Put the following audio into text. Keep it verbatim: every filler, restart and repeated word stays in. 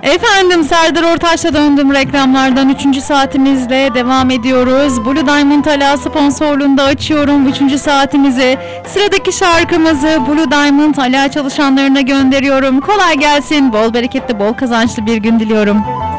Efendim Serdar Ortaç'la döndüm reklamlardan. Üçüncü saatimizle devam ediyoruz. Blue Diamond Ala sponsorluğunda açıyorum üçüncü saatimizi. Sıradaki şarkımızı Blue Diamond Ala çalışanlarına gönderiyorum. Kolay gelsin, bol bereketli, bol kazançlı bir gün diliyorum.